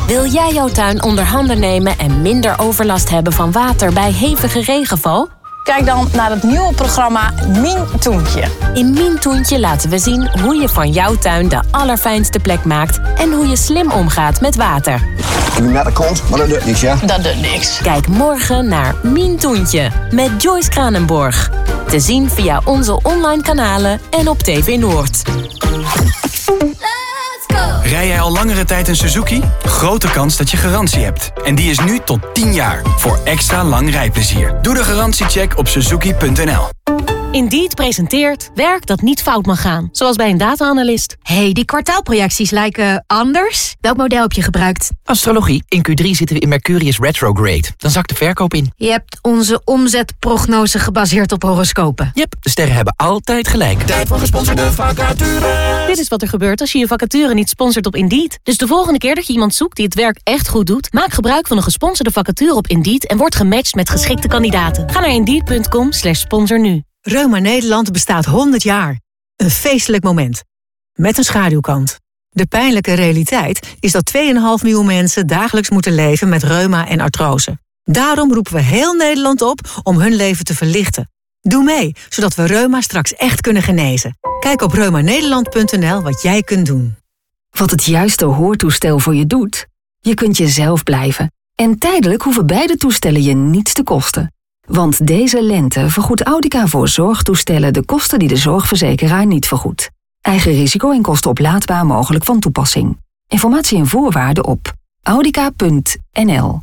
Wil jij jouw tuin onder handen nemen en minder overlast hebben van water bij hevige regenval? Kijk dan naar het nieuwe programma Mien Toentje. In Mien Toentje laten we zien hoe je van jouw tuin de allerfijnste plek maakt en hoe je slim omgaat met water. Ik ben naar de kont, maar dat doet niks, ja? Dat doet niks. Kijk morgen naar Mien Toentje met Joyce Kranenborg. Te zien via onze online kanalen en op TV Noord. Rij jij al langere tijd een Suzuki? Grote kans dat je garantie hebt. En die is nu tot 10 jaar. Voor extra lang rijplezier. Doe de garantiecheck op suzuki.nl. Indeed presenteert werk dat niet fout mag gaan. Zoals bij een data-analyst. Hey, die kwartaalprojecties lijken anders. Welk model heb je gebruikt? Astrologie. In Q3 zitten we in Mercurius retrograde. Dan zakt de verkoop in. Je hebt onze omzetprognose gebaseerd op horoscopen. Yep, de sterren hebben altijd gelijk. Tijd voor gesponsorde vacature. Dit is wat er gebeurt als je je vacature niet sponsort op Indeed. Dus de volgende keer dat je iemand zoekt die het werk echt goed doet, maak gebruik van een gesponsorde vacature op Indeed en word gematcht met geschikte kandidaten. Ga naar Indeed.com/sponsor nu. Reuma Nederland bestaat 100 jaar. Een feestelijk moment. Met een schaduwkant. De pijnlijke realiteit is dat 2,5 miljoen mensen dagelijks moeten leven met reuma en artrose. Daarom roepen we heel Nederland op om hun leven te verlichten. Doe mee, zodat we reuma straks echt kunnen genezen. Kijk op reumanederland.nl wat jij kunt doen. Wat het juiste hoortoestel voor je doet? Je kunt jezelf blijven. En tijdelijk hoeven beide toestellen je niets te kosten. Want deze lente vergoedt Audica voor zorgtoestellen de kosten die de zorgverzekeraar niet vergoedt. Eigen risico en kosten oplaadbaar mogelijk van toepassing. Informatie en voorwaarden op audica.nl.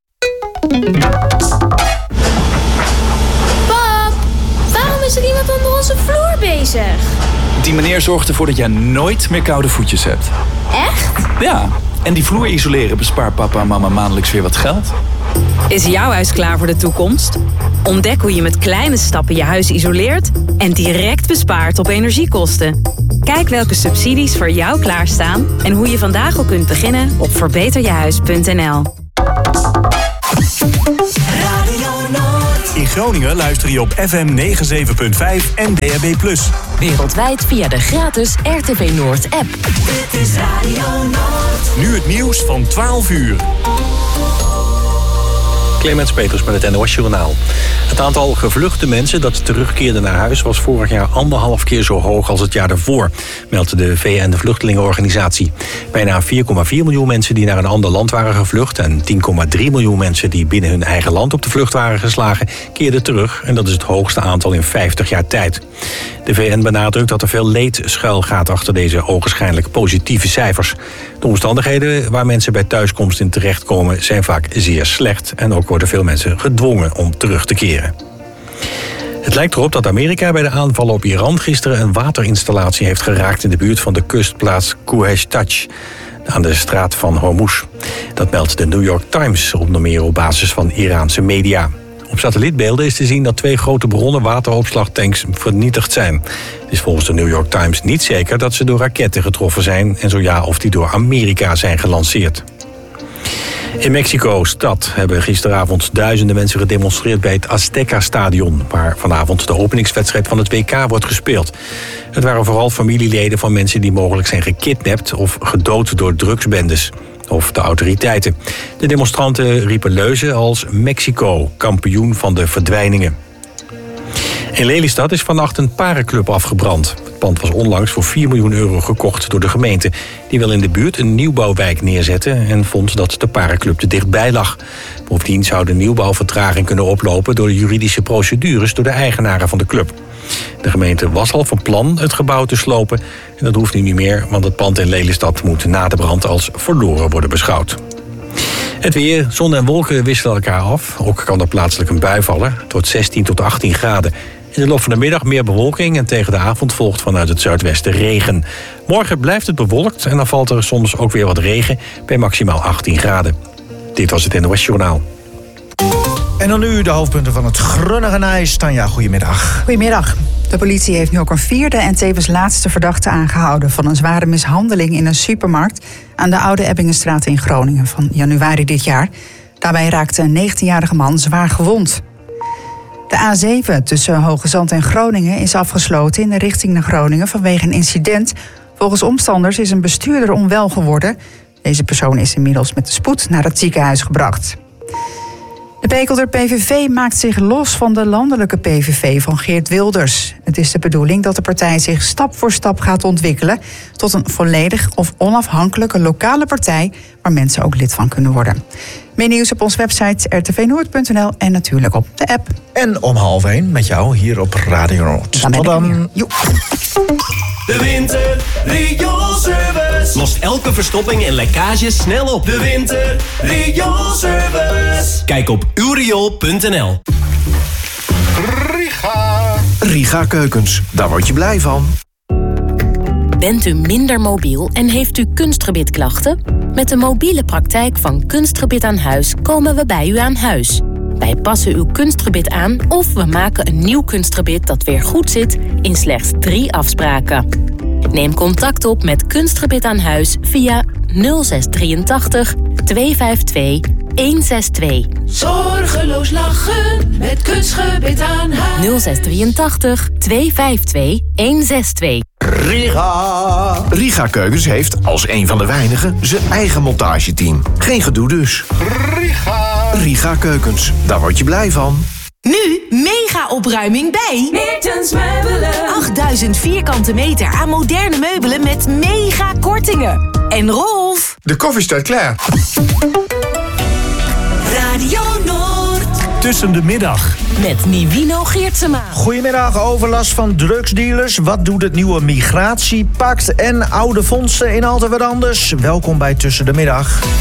Pap, waarom is er iemand onder onze vloer bezig? Die meneer zorgt ervoor dat jij nooit meer koude voetjes hebt. Echt? Ja, en die vloer isoleren bespaart papa en mama maandelijks weer wat geld. Is jouw huis klaar voor de toekomst? Ontdek hoe je met kleine stappen je huis isoleert en direct bespaart op energiekosten. Kijk welke subsidies voor jou klaarstaan en hoe je vandaag al kunt beginnen op verbeterjehuis.nl. In Groningen luister je op FM 97.5 en DAB+. Wereldwijd via de gratis RTV Noord app. Dit is Radio Noord. Nu het nieuws van 12 uur. Clemens Peters met het NOS Journaal. Het aantal gevluchte mensen dat terugkeerde naar huis was vorig jaar 1,5 keer zo hoog als het jaar daarvoor, meldt de VN, de Vluchtelingenorganisatie. Bijna 4,4 miljoen mensen die naar een ander land waren gevlucht en 10,3 miljoen mensen die binnen hun eigen land op de vlucht waren geslagen, keerden terug. En dat is het hoogste aantal in 50 jaar tijd. De VN benadrukt dat er veel leed schuil gaat achter deze ogenschijnlijk positieve cijfers. De omstandigheden waar mensen bij thuiskomst in terechtkomen zijn vaak zeer slecht en ook worden veel mensen gedwongen om terug te keren. Het lijkt erop dat Amerika bij de aanvallen op Iran gisteren een waterinstallatie heeft geraakt in de buurt van de kustplaats Khuzestan aan de straat van Hormuz. Dat meldt de New York Times onder meer op basis van Iraanse media. Op satellietbeelden is te zien dat 2 grote bronnen wateropslagtanks vernietigd zijn. Het is volgens de New York Times niet zeker dat ze door raketten getroffen zijn en zo ja of die door Amerika zijn gelanceerd. In Mexico-stad hebben gisteravond duizenden mensen gedemonstreerd bij het Azteca-stadion, waar vanavond de openingswedstrijd van het WK wordt gespeeld. Het waren vooral familieleden van mensen die mogelijk zijn gekidnapt of gedood door drugsbendes of de autoriteiten. De demonstranten riepen leuzen als Mexico, kampioen van de verdwijningen. In Lelystad is vannacht een parenclub afgebrand. Het pand was onlangs voor 4 miljoen euro gekocht door de gemeente. Die wil in de buurt een nieuwbouwwijk neerzetten en vond dat de parenclub te dichtbij lag. Bovendien zou de nieuwbouwvertraging kunnen oplopen door de juridische procedures door de eigenaren van de club. De gemeente was al van plan het gebouw te slopen en dat hoeft nu niet meer, want het pand in Lelystad moet na de brand als verloren worden beschouwd. Het weer, zon en wolken wisselen elkaar af. Ook kan er plaatselijk een bui vallen. Het wordt 16 tot 18 graden. In de loop van de middag meer bewolking en tegen de avond volgt vanuit het zuidwesten regen. Morgen blijft het bewolkt en dan valt er soms ook weer wat regen bij maximaal 18 graden. Dit was het NOS Journaal. En dan nu de hoofdpunten van het Grunnige Nijs. Tanja, goedemiddag. Goedemiddag. De politie heeft nu ook een 4e en tevens laatste verdachte aangehouden van een zware mishandeling in een supermarkt aan de Oude Ebbingenstraat in Groningen van januari dit jaar. Daarbij raakte een 19-jarige man zwaar gewond. De A7 tussen Hoogezand en Groningen is afgesloten in de richting naar Groningen vanwege een incident. Volgens omstanders is een bestuurder onwel geworden. Deze persoon is inmiddels met de spoed naar het ziekenhuis gebracht. De Pekelder PVV maakt zich los van de landelijke PVV van Geert Wilders. Het is de bedoeling dat de partij zich stap voor stap gaat ontwikkelen tot een volledig of onafhankelijke lokale partij waar mensen ook lid van kunnen worden. Meer nieuws op onze website rtvnoord.nl en natuurlijk op de app. En om 12:30 met jou hier op Radio Noord. Tot dan. De Winter Rioolservice lost elke verstopping en lekkage snel op. De Winter Rioolservice. Kijk op uwriool.nl. Riga Keukens, daar word je blij van. Bent u minder mobiel en heeft u kunstgebitklachten? Met de mobiele praktijk van Kunstgebit aan Huis komen we bij u aan huis. Wij passen uw kunstgebit aan of we maken een nieuw kunstgebit dat weer goed zit in slechts 3 afspraken. Neem contact op met Kunstgebit aan Huis via 0683 252 162. Zorgeloos lachen met Kunstgebit aan Huis. 0683 252 162. Riga Keukens heeft als een van de weinigen zijn eigen montageteam. Geen gedoe dus. Riga Keukens, daar word je blij van. Nu mega opruiming bij Meertens Meubelen. 8000 vierkante meter aan moderne meubelen met mega kortingen. En Rolf, De koffie staat klaar. Radio Noord. Tussen de middag. Met Nivino Geertsema. Goedemiddag, overlast van drugsdealers. Wat doet het nieuwe migratiepact? En oude fondsen in altijd wat anders? Welkom bij Tussen de Middag.